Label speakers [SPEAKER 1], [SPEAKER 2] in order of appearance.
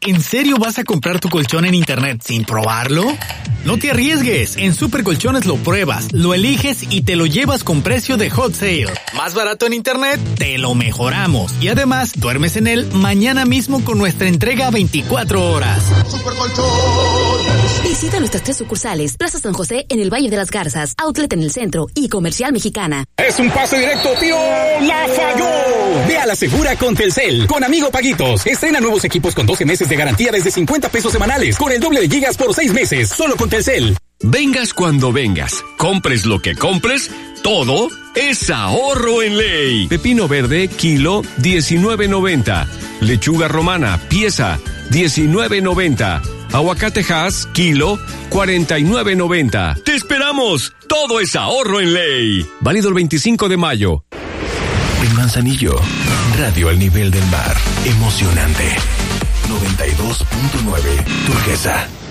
[SPEAKER 1] ¿En serio vas a comprar tu colchón en internet sin probarlo? No te arriesgues. En Super Colchones lo pruebas, lo eliges y te lo llevas con precio de hot sale. Más barato en internet, te lo mejoramos. Y además, duermes en él mañana mismo con nuestra entrega 24 horas.
[SPEAKER 2] Super Colchones.
[SPEAKER 3] Visita nuestras 3 sucursales: Plaza San José en el Valle de las Garzas, Outlet en el centro y Comercial Mexicana.
[SPEAKER 4] Es un pase directo, tío. ¡La falló! Ve a la segura con Telcel. Con Amigo Paguitos. Estrena nuevos equipos con 12 meses de garantía desde 50 pesos semanales. Con el doble de gigas por 6 meses. Solo con Telcel.
[SPEAKER 5] Vengas cuando vengas. Compres lo que compres. Todo es ahorro en ley. Pepino verde, kilo, 19.90. Lechuga romana, pieza, 19.90. Aguacate Hass, kilo, 49.90. ¡Te esperamos! Todo es ahorro en ley. Válido el 25 de mayo.
[SPEAKER 6] En Manzanillo, radio al nivel del mar. Emocionante. 92.9 Turquesa.